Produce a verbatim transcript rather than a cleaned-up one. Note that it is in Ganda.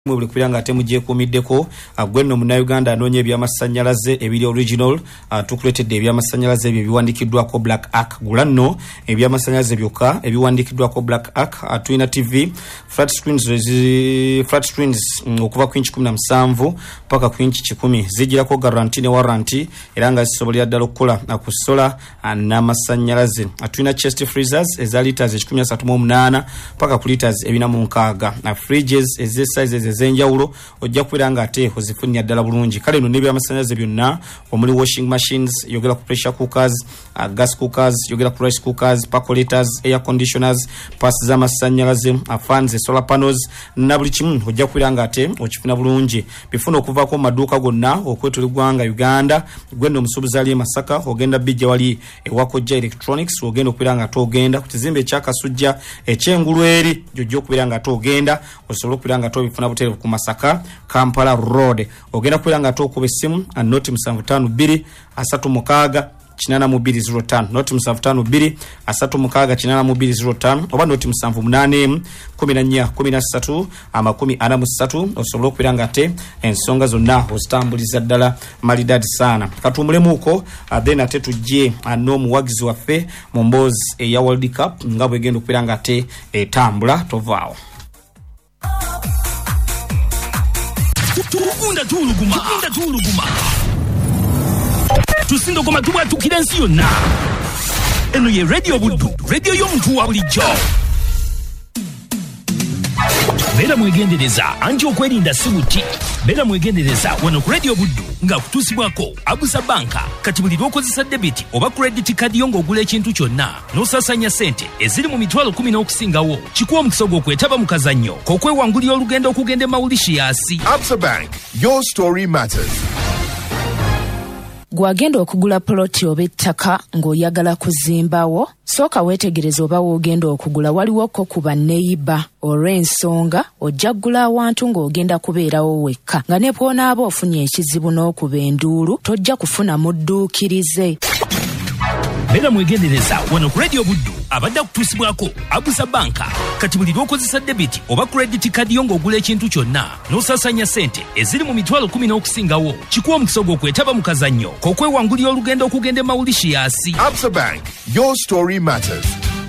Mwe kubiranga ate mujye kumiddeko agwenno mu Uganda anonye ebyamasanyalaze ebiri original tukuletedde ebyamasanyalaze ebyo biwandikiddwako Black Ark gulanno ebyamasanyalaze byokka ebiwandikiddwako Black Ark tuina T V flat screens flat screens okuva ku inch kumi na musanvu paka ku inch kikumi zijirako guarantee ne warranty era nga zisobolera ddala okukola akusola n'amasanyalaze tuina chest freezers eza liters kumi na ssatu mu munaana paka ku liters ebina mu nkaaga na fridges eze sizes ezenjawulo ojja kubiranga ate ozifunya ddala bulungi kale no nebya amasanyalaze byonna omuli washing machines yogera ku pressure cookers uh, gas cookers yogera ku rice cookers percolators air conditioners pass za masanyalaze uh, fans solar panels na buli kimu ojja kubiranga ate okifuna bulungi bifuna okuvako maduuka gonna okwetulugwanga Uganda gwendo omusuubuzi ali Masaka ogenda bijja wali ewakojja electronics ogenda okubiranga ate ogenda ku kizimbe kyakasujja ekyengulu eri jojja okubiranga ate ogenda osobola okubiranga ate obifuna butere ku Masaka Kampala Road ogenda kubiranga ate okuba essimu anoti musanvu ttaano bbiri asatu mukaaga kinana mu bbiri zero ttaano noti musanvu ttaano bbiri asatu mukaaga kinana mu bbiri zero ttaano oba noti musanvu munaana kumi na nnya kumi na ssatu amakumi ana mu ssatu osobola okubiranga ate ensonga zonna ozitambuliza ddala malidadi sana katumulemuuko then ate tujje n'omuwagizi waffe mu mboozi eya World Cup nga bwegenda okubiranga ate etambula tovaawo. Tukunda tuluguma tukunda tuluguma tusindo koma tuba tukirensi yonna eno ye radio buddu radio y'omuntu wa bulijjo bera mwegendereza anti okwerinda sibuti bera mwegendereza wano ku radio buddu nga kutusibwako Abusa Banka kati buli lwokozesa debit oba credit card yongo ogula ekintu kyonna n'osasanya sente eziri mu mitwalo kumi n'okusingawo kikuwa omukisa gw'okwetaba mu kazannyo k'okwewangulira olugendo okugenda e Mauritius. Absa Bank, your story matters. Gwagenda okugula ploti oba ettaka ng'oyagala kuzimbawo sooka weetegereza oba woogenda okugula waliwo ko kuba neiba olw'ensonga ojja kugula awantu ng'ogenda kubeerawo wekka nga ne bw'onaaba ofunye ekizibu n'okuba enduulu tojja kufuna mudduukirize. Bera mwegendereza wano ku radio buddu abadde kutusibwako Abusa Banka kati buli lwokozesa debit oba credit card yongo ogula ekintu kyonna n'osasanya sente eziri mu mitwalo kumi n'okusingawo kikuwa omukisa gw'okwetaba mu kazannyo k'okwewangulira olugendo okugenda e Mauritius. Absa Bank, your story matters.